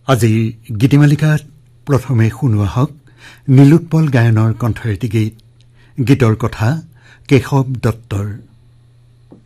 আজিৰ গীতিমালিকাত প্ৰথমে শুনোৱা হওক নীলোৎপল গায়নৰ কণ্ঠেৰে গীত। গীতৰ কথা কেশৱ দত্তৰ।